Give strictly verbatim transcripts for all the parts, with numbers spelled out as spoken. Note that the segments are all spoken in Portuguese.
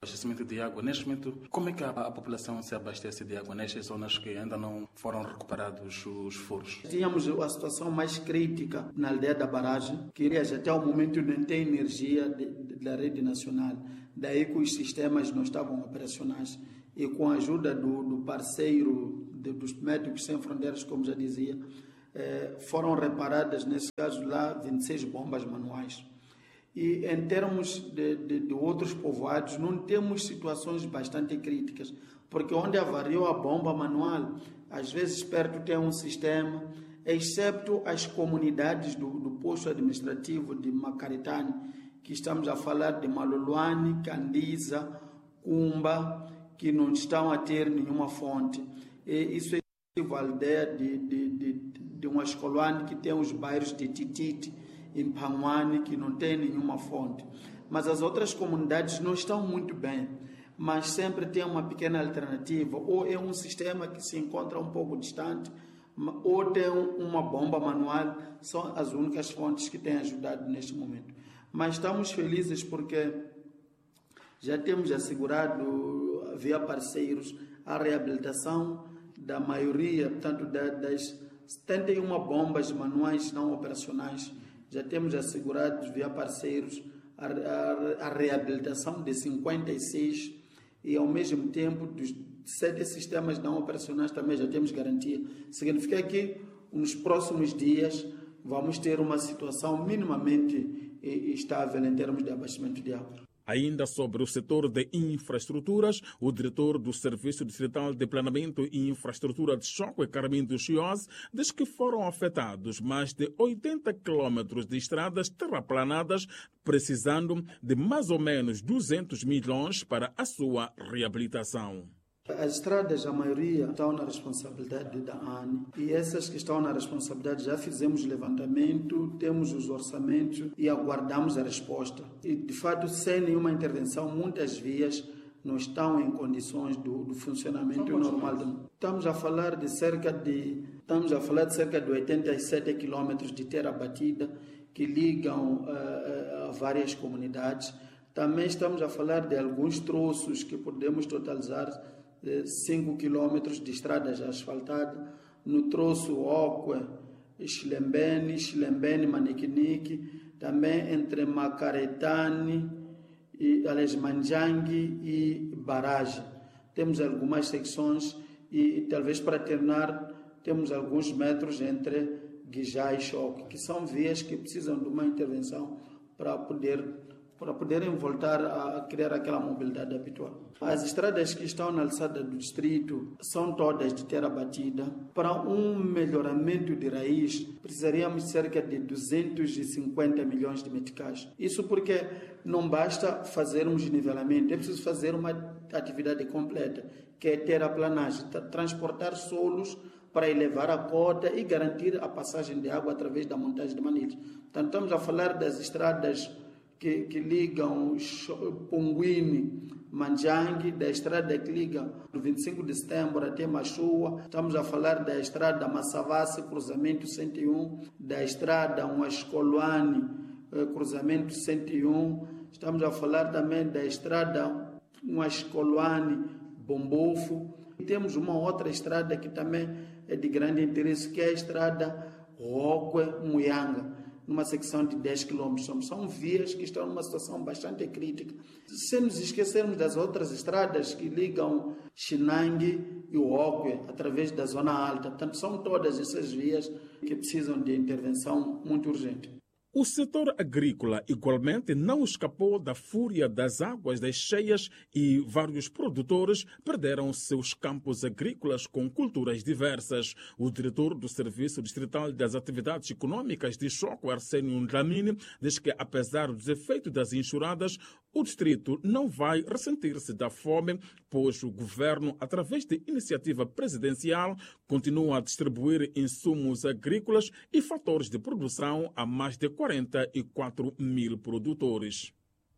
Abastecimento de água. Neste momento, como é que a, a população se abastece de água nestas zonas que ainda não foram recuperados os furos? Tínhamos a situação mais crítica na aldeia da barragem, que até o momento não tem energia de, de, da rede nacional. Daí que os sistemas não estavam operacionais. E com a ajuda do, do parceiro, de, dos Médicos Sem Fronteiras, como já dizia, eh, foram reparadas, nesse caso lá, vinte e seis bombas manuais. E em termos de, de, de outros povoados, não temos situações bastante críticas, porque onde avariou a bomba manual, às vezes perto tem um sistema, excepto as comunidades do, do posto administrativo de Macaretane, que estamos a falar de Maluluane, Candiza, Cumba, que não estão a ter nenhuma fonte. E isso é a aldeia de, de, de, de uma escolane que tem os bairros de Titite, em Panguane, que não tem nenhuma fonte. Mas as outras comunidades não estão muito bem, mas sempre tem uma pequena alternativa, ou é um sistema que se encontra um pouco distante, ou tem uma bomba manual, são as únicas fontes que têm ajudado neste momento. Mas estamos felizes porque já temos assegurado, via parceiros, a reabilitação da maioria, portanto, das setenta e uma bombas manuais não operacionais. Já temos assegurado, via parceiros, a, a, a reabilitação de cinquenta e seis e, ao mesmo tempo, dos sete sistemas não operacionais também já temos garantia. Significa que, nos próximos dias, vamos ter uma situação minimamente estável em termos de abastecimento de água. Ainda sobre o setor de infraestruturas, o diretor do Serviço Distrital de Planeamento e Infraestrutura de Choco, Carmindo Chiose, diz que foram afetados mais de oitenta quilômetros de estradas terraplanadas, precisando de mais ou menos duzentos milhões para a sua reabilitação. As estradas, a maioria, estão na responsabilidade da A N E, e essas que estão na responsabilidade já fizemos levantamento, temos os orçamentos e aguardamos a resposta. E, de fato, sem nenhuma intervenção, muitas vias não estão em condições do, do funcionamento normal. Do... Estamos a falar de cerca de estamos a falar de cerca de oitenta e sete quilômetros de terra batida que ligam uh, a várias comunidades. Também estamos a falar de alguns troços que podemos totalizar cinco quilômetros de estradas asfaltadas, no troço Okwe, Xilembene, Xilembene, Maniquinique, também entre Macaretane, e Manjangue e Barragem. Temos algumas secções e, talvez para terminar, temos alguns metros entre Guijá e Choque, que são vias que precisam de uma intervenção para poder para poderem voltar a criar aquela mobilidade habitual. As estradas que estão na alçada do distrito são todas de terra batida. Para um melhoramento de raiz, precisaríamos de cerca de duzentos e cinquenta milhões de meticais. Isso porque não basta fazermos nivelamento, é preciso fazer uma atividade completa, que é terraplanagem, transportar solos para elevar a cota e garantir a passagem de água através da montagem de manilhas. Portanto, estamos a falar das estradas Que, que ligam Punguini, Manjangue, da estrada que liga do vinte e cinco de setembro até Machua. Estamos a falar da estrada Massavassi, cruzamento cento e um, da estrada Huascoluane, cruzamento cento e um. Estamos a falar também da estrada Huascoluane, Bombofo. E temos uma outra estrada que também é de grande interesse, que é a estrada Roque-Muyanga, numa secção de dez quilômetros. São vias que estão numa situação bastante crítica. Sem nos esquecermos das outras estradas que ligam Chinangue e o Okwe através da zona alta. Portanto, são todas essas vias que precisam de intervenção muito urgente. O setor agrícola igualmente não escapou da fúria das águas das cheias e vários produtores perderam seus campos agrícolas com culturas diversas. O diretor do Serviço Distrital das Atividades Econômicas de Choco, Arsénio Ndlamini, diz que, apesar dos efeitos das enxurradas, o distrito não vai ressentir-se da fome, pois o governo, através de iniciativa presidencial, continua a distribuir insumos agrícolas e fatores de produção a mais de quarenta e quatro mil produtores.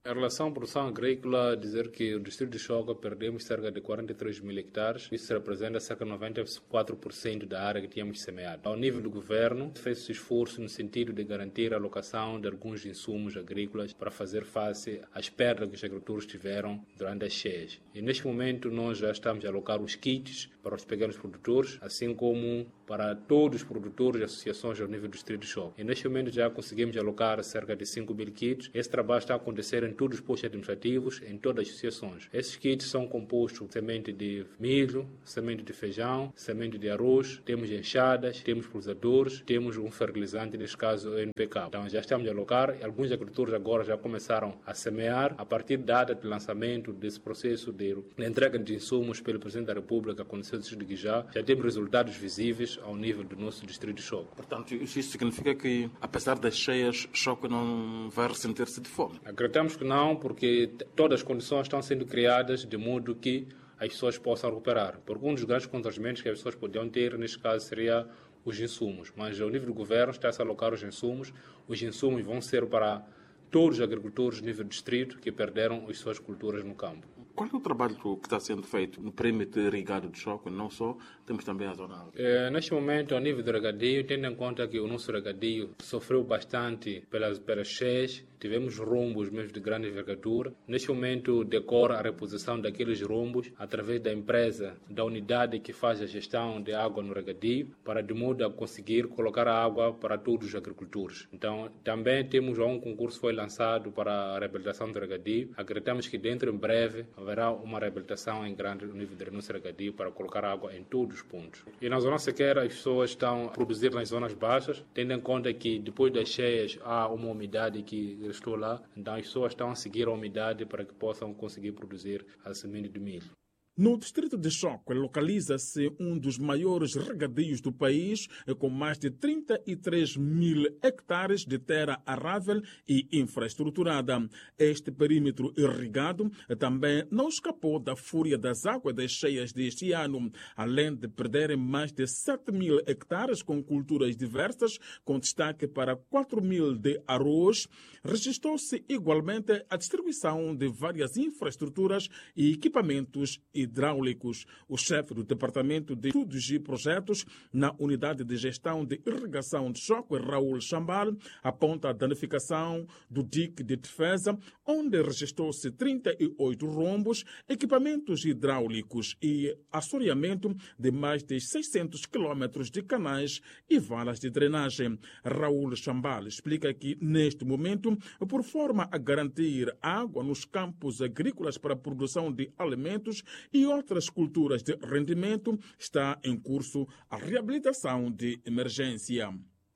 Em relação à produção agrícola, dizer que o distrito de Choca perdemos cerca de quarenta e três mil hectares. Isso representa cerca de noventa e quatro por cento da área que tínhamos semeado. Ao nível do governo, fez-se esforço no sentido de garantir a alocação de alguns insumos agrícolas para fazer face às perdas que os agricultores tiveram durante as cheias. E neste momento nós já estamos a alocar os kits para os pequenos produtores, assim como para todos os produtores e associações ao nível do distrito de Choca. E neste momento já conseguimos alocar cerca de cinco mil kits. Esse trabalho está a acontecer em todos os postos administrativos, em todas as associações. Esses kits são compostos de semente de milho, semente de feijão, semente de arroz, temos enxadas, temos pulsadores, temos um fertilizante, neste caso o N P K. Então já estamos a alocar, alguns agricultores agora já começaram a semear. A partir da data de lançamento desse processo de entrega de insumos pelo Presidente da República, aconteceu no distrito de Guijá, já temos resultados visíveis ao nível do nosso distrito de Choca. Portanto, isso significa que, apesar das cheias, Choca não vai ressentir-se de fome? Acreditamos que não, porque todas as condições estão sendo criadas de modo que as pessoas possam recuperar. Porque um dos grandes constrangimentos que as pessoas podiam ter, neste caso, seria os insumos. Mas ao nível do governo está-se a alocar os insumos. Os insumos vão ser para todos os agricultores do nível do distrito que perderam as suas culturas no campo. Qual é o trabalho que está sendo feito no perímetro irrigado de Choca? Não só, temos também a zona alta. É, neste momento, ao nível do regadio, tendo em conta que o nosso regadio sofreu bastante pelas, pelas cheias, tivemos rombos mesmo de grande envergadura. Neste momento, decora a reposição daqueles rombos através da empresa, da unidade que faz a gestão de água no regadio, para de modo a conseguir colocar a água para todos os agricultores. Então, também temos um concurso que foi lançado para a reabilitação do regadio. Acreditamos que dentro em breve haverá uma reabilitação em grande nível de nosso regadio para colocar água em todos os pontos. E na zona sequeira, as pessoas estão a produzir nas zonas baixas, tendo em conta que depois das cheias há uma umidade que estou lá, então as pessoas estão a seguir a umidade para que possam conseguir produzir a semente de milho. No distrito de Choca localiza-se um dos maiores regadios do país, com mais de trinta e três mil hectares de terra arável e infraestruturada. Este perímetro irrigado também não escapou da fúria das águas das cheias deste ano, além de perderem mais de sete mil hectares com culturas diversas, com destaque para quatro mil de arroz. Registrou-se igualmente a distribuição de várias infraestruturas e equipamentos hidráulicos. O chefe do Departamento de Estudos e Projetos na Unidade de Gestão de Irrigação de Choca, Raul Chambal, aponta a danificação do dique de defesa, onde registrou-se trinta e oito rombos, equipamentos hidráulicos e assoreamento de mais de seiscentos quilômetros de canais e valas de drenagem. Raul Chambal explica que, neste momento, por forma a garantir água nos campos agrícolas para a produção de alimentos e outras culturas de rendimento, está em curso a reabilitação de emergência.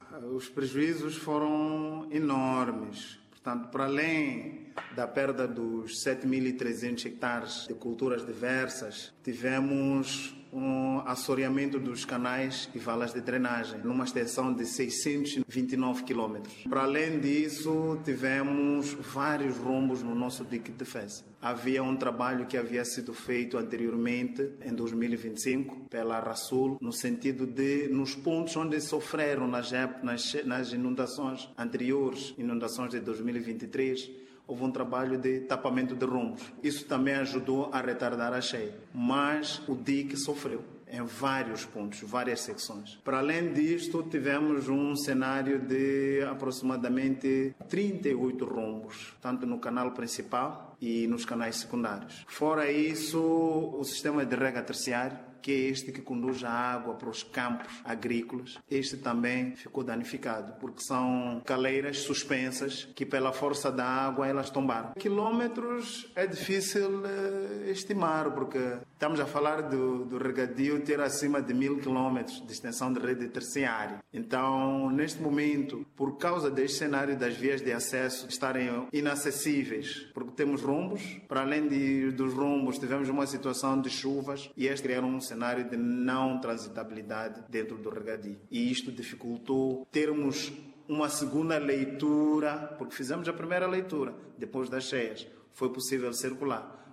Os prejuízos foram enormes. Portanto, para além da perda dos sete mil e trezentos hectares de culturas diversas, tivemos um assoreamento dos canais e valas de drenagem, numa extensão de seiscentos e vinte e nove quilômetros. Para além disso, tivemos vários rombos no nosso dique de defesa. Havia um trabalho que havia sido feito anteriormente, em dois mil e vinte e cinco, pela RASUL, no sentido de, nos pontos onde sofreram nas, nas, nas inundações anteriores, inundações de dois mil e vinte e três, houve um trabalho de tapamento de rombos. Isso também ajudou a retardar a cheia. Mas o dique sofreu em vários pontos, várias secções. Para além disto, tivemos um cenário de aproximadamente trinta e oito rombos, tanto no canal principal e nos canais secundários. Fora isso, o sistema de rega terciário, que é este que conduz a água para os campos agrícolas, este também ficou danificado, porque são caleiras suspensas que, pela força da água, elas tombaram. Quilômetros é difícil uh, estimar, porque estamos a falar do, do regadio ter acima de mil quilômetros de extensão de rede terciária. Então, neste momento, por causa deste cenário das vias de acesso estarem inacessíveis, porque temos rombos, para além de, dos rombos, tivemos uma situação de chuvas e estes criaram um cenário de não transitabilidade dentro do regadio. E isto dificultou termos uma segunda leitura, porque fizemos a primeira leitura depois das cheias. Foi possível circular.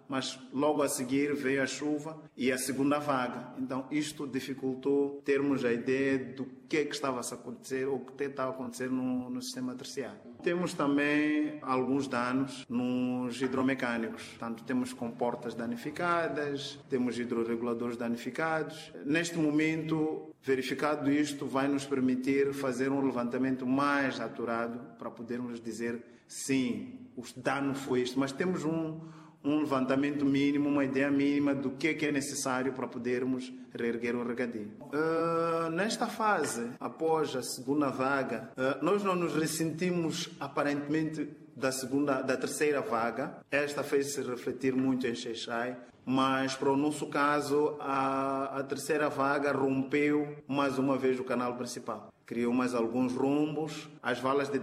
mas logo a seguir veio a chuva e a segunda vaga. Então isto dificultou termos a ideia do que é que estava a acontecer ou o que estava a acontecer no, no sistema terciário. Temos também alguns danos nos hidromecânicos. Portanto, temos comportas danificadas, temos hidroreguladores danificados. Neste momento, verificado isto, vai nos permitir fazer um levantamento mais aturado para podermos dizer sim, o dano foi isto, mas temos um, um levantamento mínimo, uma ideia mínima do que é, que é necessário para podermos reerguer o regadio. Uh, nesta fase, após a segunda vaga, uh, nós não nos ressentimos aparentemente da segunda, da terceira vaga. Esta fez-se refletir muito em Xai-Xai, mas para o nosso caso a, a terceira vaga rompeu mais uma vez o canal principal. Criou mais alguns rombos, as valas de